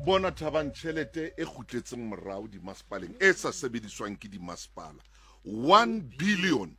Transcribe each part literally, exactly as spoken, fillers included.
bona Thabang tjhelete e kgutletseng morao di masepaleng e sa sebediswang ke di masepala one billion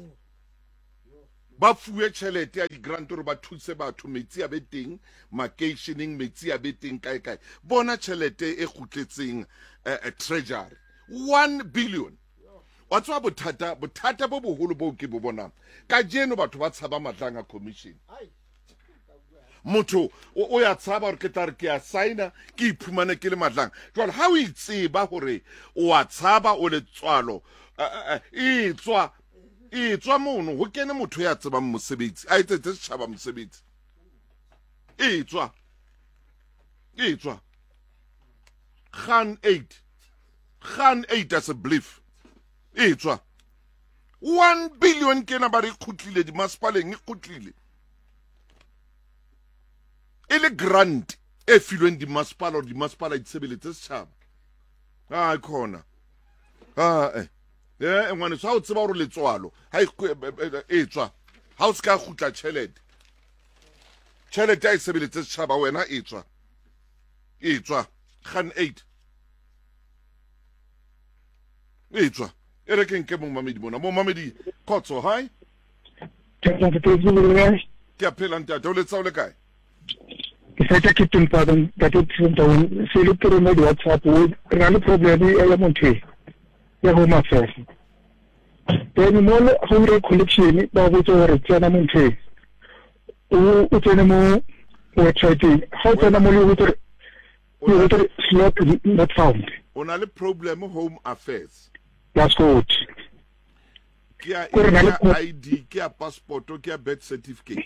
ba fuwe tjhelete ya di-grant hore ba thuse batho metsi a be teng makeisheneng metsi a be teng kae kae bona tjhelete e kgutletseng uh, treasury one billion wa tswa bothata bothata bo boholo bo ke bo bonang ka jeno batho ba tshaba matlang a commission motho o ya tshaba hore ke tla re ke a signa ke iphumane ke le matlang jwale ha o itseba hore o a tshaba o le tswalo e tswa e tswa mono ho kene motho ya tsebang mosebetsi a etsetse setjhaba mosebetsi e tswa e tswa Khan eight Khan eight as a belief e tswa one billion kena ba re khutlile di masepaleng e khutlile e le grant e filweng di masepala o di masepala itshebeletse setjhaba ha khona ha eh eh ngwane sa o tseba hore letswalo ha e tswa ha o ska khutla tjhelete tjhelete a isebeletse setjhaba wena e tswa e tswa Khan eight e tswa e re ke nke mo mamedi bona mo mamedi khotso hai ke a phela ntate o le tsa o le kae ke sa ke teng pardon that it is down se le tlo mo di WhatsApp o ra le problem ya motho ya go mafela then mo le hore collection ba botse hore tsena motho o o tsena mo website how tsena mo le hore o hore slot not found on a le problem home affairs that's good ke a I D ke a passport ke a birth certificate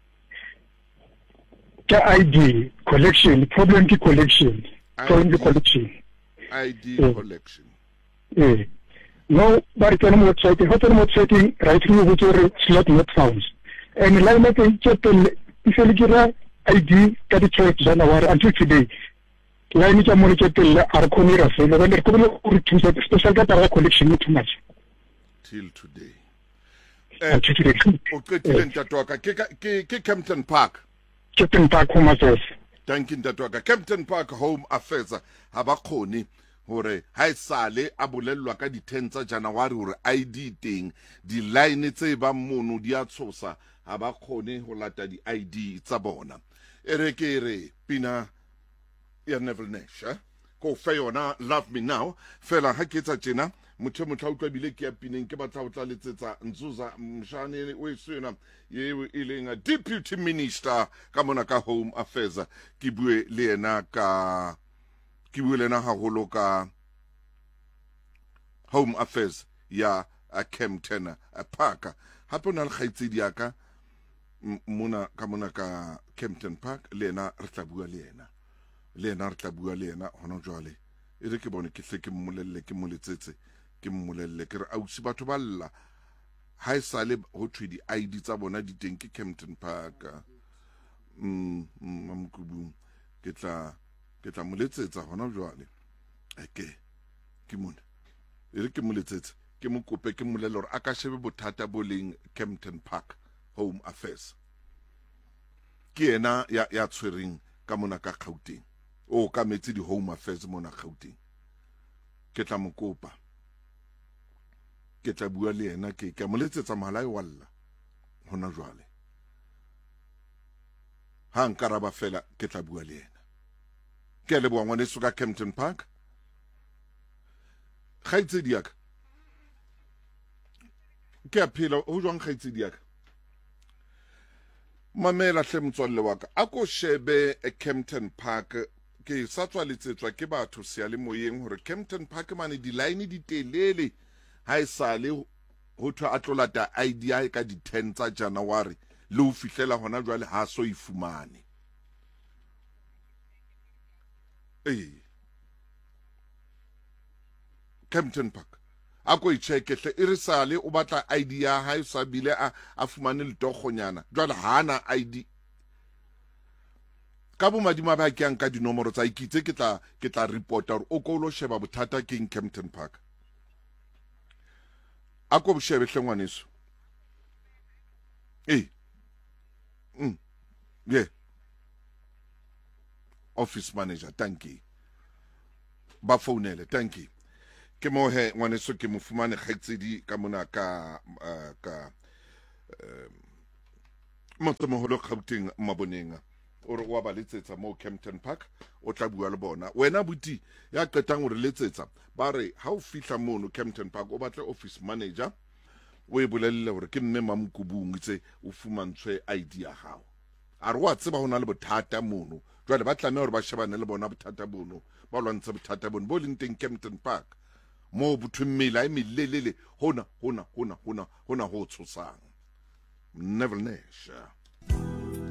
ke I D collection problem ki collection from the collection I D yeah. collection eh no but can mo website ho tsena mo website right through go tsore slot not found and line ke tshepele ifele kira I D ka di twelve January until today line ke mo le tshepele a re khone ra fela ba re khone o re thusa special ka tara collection too much till today eh o qetile ntatwaka ke ke ke Kempton Park Kempton Park Home Affairs thank you ntatwaka Kempton Park Home Affairs ha ba khone hore ha isale a bolellwa ka di ten tsa January hore I D teng di line tse ba mono di a tshosa ha ba khone ho lata di I D tsa bona ere ke re pina ya Neville Nash ko fe yona love me now fela ha ke tsa tjena motho motho o tlabile ke ya pineng ke batla o tla letsetsa Nzuza Mshane o isena ye e leng a deputy minister ka mona ka home affairs ke bue le yena ka ke bue le yena haholo ka home affairs ya a Kempton Park hape o na le kgaitsedi ya ka mona ka mona ka Kempton Park le yena re tla bua le yena le yena re tla bua le yena hona jwale e re ke bone ke hle ke mmolelle ke moletsetse ke mmolelle ke re ausi batho ba lla ha isale ho thwe di I D tsa bona di teng ke Kempton Park mm mamkubu ke tla ke tla moletsetsa hona jwale eke ke mona e re ke moletsetse ke mo kope ke mmolelle hore a ka shebe bothata bo leng Kempton Park Home Affairs ke ena ya ya tshwereng ka mona ka Gauteng o ka metsi di home affairs mona Gauteng ke tla mo kopa ke tla bua le yena ke ke mo letsetsa mohala e walla hona jwale ha nkaraba fela ke tla bua le yena ke le bua ngwane suka Kempton Park khaitsedi yaka ke a phela ho jwang khaitsedi yaka mamela hle motswalle wa ka a ko shebe e Kempton Park ke sa tswa letsetswa ke batho se le moyeng hore Kempton Park mane di line di telele ha isale ho thwa a tlolata I D I ka di ten tsa January le ho fihlela hona jwale ha so ifumane eh Kempton Park a ko icheke hle e re sale o batla I D ya ha isa bile a a fumane le togonyana jwale hana I D ka bo madima ba ke anka dinomoro tsa ikitse ke tla ke tla reporta hore o ko lo sheba bothata ke Kempton Park a ko shebe hlengwaneso eh mm yeah office manager thank you ba founele. Thank you. Ke mo he ngwaneso ke mo fumane kgaitsedi ka mona ka uh, ka uh, motsomoholo Gauteng Maboneng o re wa ba letsetsa mo Kempton Park o tla bua le bona. Wena buti ya qetang o re letsetsa ba re ha o fihla mono Kempton Park o batla office manager o e bolelle hore ke mme Mamkubung itse o fumantshwe I D ya hao. A re wa tseba hona le bothata mono jwale ba tlameha hore ba shebane le bona bothata bono ba lwantsha bothata bono bo leng teng Kempton Park mo bothwemmela e melelele hona hona hona hona hona ho tshosang Never Nash.